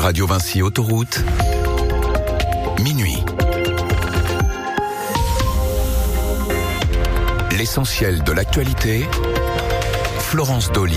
Radio Vinci Autoroute, minuit. L'essentiel de l'actualité, Florence Dolly.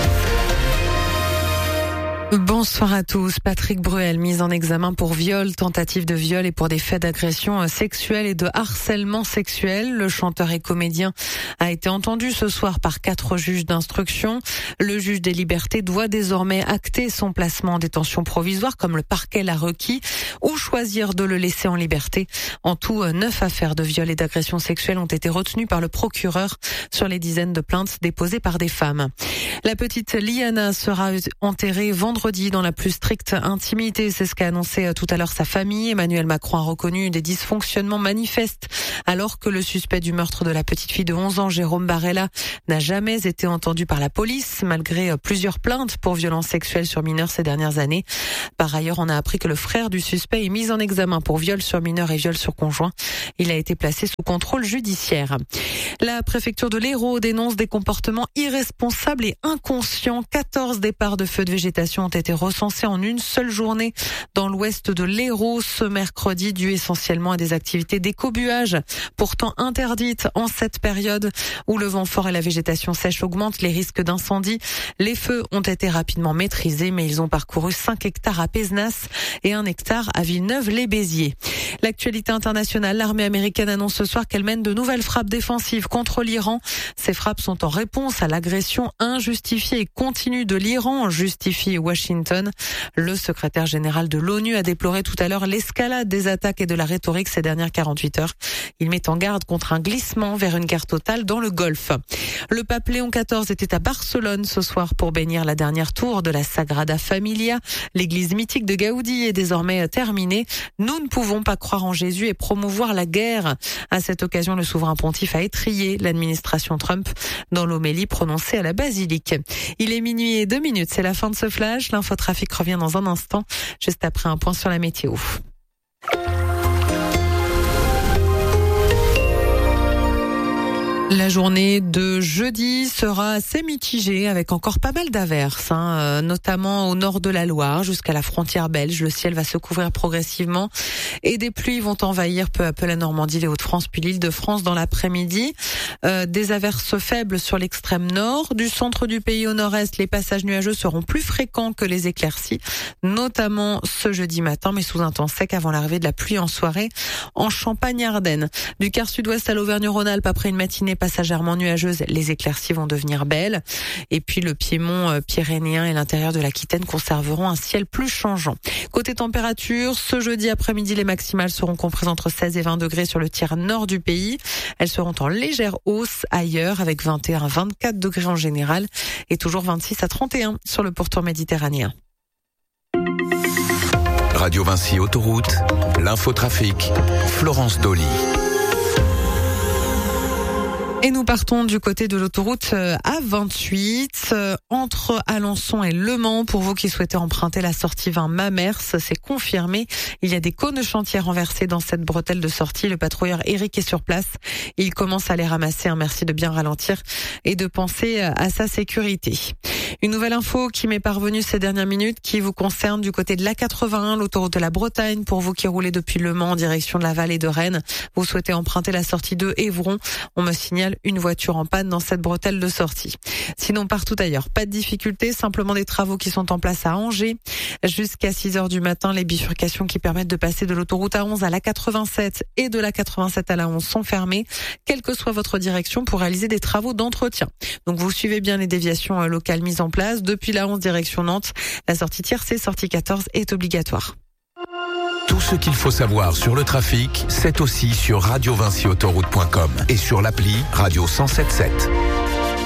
Bonsoir à tous. Patrick Bruel, mis en examen pour viol, tentative de viol et pour des faits d'agression sexuelle et de harcèlement sexuel. Le chanteur et comédien a été entendu ce soir par 4 juges d'instruction. Le juge des libertés doit désormais acter son placement en détention provisoire, comme le parquet l'a requis, ou choisir de le laisser en liberté. En tout, 9 affaires de viol et d'agression sexuelle ont été retenues par le procureur sur les dizaines de plaintes déposées par des femmes. La petite Liana sera enterrée vendredi dans la plus stricte intimité. C'est ce qu'a annoncé tout à l'heure sa famille. Emmanuel Macron a reconnu des dysfonctionnements manifestes alors que le suspect du meurtre de la petite fille de 11 ans, Jérôme Barella, n'a jamais été entendu par la police, malgré plusieurs plaintes pour violences sexuelles sur mineurs ces dernières années. Par ailleurs, on a appris que le frère du suspect est mis en examen pour viol sur mineur et viol sur conjoint. Il a été placé sous contrôle judiciaire. La préfecture de l'Hérault dénonce des comportements irresponsables et inconscients. 14 départs de feux de végétation ont été recensés en une seule journée dans l'ouest de l'Hérault ce mercredi, dû essentiellement à des activités d'écobuage, pourtant interdites en cette période où le vent fort et la végétation sèche augmentent les risques d'incendie. Les feux ont été rapidement maîtrisés, mais ils ont parcouru 5 hectares à Pézenas et 1 hectare à Villeneuve-les-Béziers. L'actualité internationale, l'armée américaine annonce ce soir qu'elle mène de nouvelles frappes défensives contre l'Iran. Ces frappes sont en réponse à l'agression injustifiée et continue de l'Iran, justifie Washington. Le secrétaire général de l'ONU a déploré tout à l'heure l'escalade des attaques et de la rhétorique ces dernières 48 heures. Il met en garde contre un glissement vers une guerre totale dans le Golfe. Le pape Léon XIV était à Barcelone ce soir pour bénir la dernière tour de la Sagrada Familia. L'église mythique de Gaudi est désormais terminée. Nous ne pouvons pas croire en Jésus et promouvoir la guerre. À cette occasion, le souverain pontife a étrillé l'administration Trump dans l'homélie prononcée à la basilique. Il est minuit et 2 minutes, c'est la fin de ce flash. L'infotrafic revient dans un instant, juste après un point sur la météo. La journée de jeudi sera assez mitigée avec encore pas mal d'averses, notamment au nord de la Loire jusqu'à la frontière belge. Le ciel va se couvrir progressivement et des pluies vont envahir peu à peu la Normandie, les Hauts-de-France puis l'Île-de-France dans l'après-midi. Des averses faibles sur l'extrême nord. Du centre du pays au nord-est, les passages nuageux seront plus fréquents que les éclaircies, notamment ce jeudi matin, mais sous un temps sec avant l'arrivée de la pluie en soirée en Champagne-Ardenne. Du quart sud-ouest à l'Auvergne-Rhône-Alpes, après une matinée passagèrement nuageuse, les éclaircies vont devenir belles. Et puis le piémont pyrénéen et l'intérieur de l'Aquitaine conserveront un ciel plus changeant. Côté température, ce jeudi après-midi, les maximales seront comprises entre 16 et 20 degrés sur le tiers nord du pays. Elles seront en légère hausse ailleurs avec 21 à 24 degrés en général et toujours 26 à 31 sur le pourtour méditerranéen. Radio Vinci Autoroute, l'infotrafic, Florence Dolly. Et nous partons du côté de l'autoroute A28 entre Alençon et Le Mans. Pour vous qui souhaitez emprunter la sortie 20 Mamers, c'est confirmé. Il y a des cônes de chantier renversés dans cette bretelle de sortie. Le patrouilleur Eric est sur place. Il commence à les ramasser. Merci de bien ralentir et de penser à sa sécurité. Une nouvelle info qui m'est parvenue ces dernières minutes qui vous concerne du côté de l'A81, l'autoroute de la Bretagne. Pour vous qui roulez depuis Le Mans en direction de la vallée de Rennes, vous souhaitez emprunter la sortie de Évron. On me signale une voiture en panne dans cette bretelle de sortie. Sinon, partout ailleurs, pas de difficulté, simplement des travaux qui sont en place à Angers. Jusqu'à 6h du matin, les bifurcations qui permettent de passer de l'autoroute A11 à l'A87 et de l'A87 à l'A11 sont fermées, quelle que soit votre direction, pour réaliser des travaux d'entretien. Donc vous suivez bien les déviations locales mises en place. Depuis l'A11 direction Nantes, la sortie tiercé, sortie 14 est obligatoire. Tout ce qu'il faut savoir sur le trafic, c'est aussi sur radiovinciautoroute.com et sur l'appli Radio 107.7.